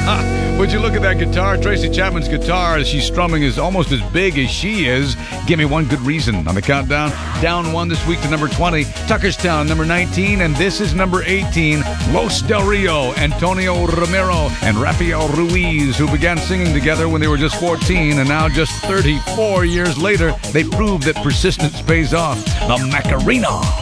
Would you look at that guitar? Tracy Chapman's guitar as she's strumming is almost as big as she is. Give me one good reason on the countdown. Down one this week to number 20. Tuckerstown, number 19. And this is number 18. Los Del Rio, Antonio Romero, and Rafael Ruiz, who began singing together when they were just 14. And now just 34 years later, they proved that persistence pays off. The Macarena.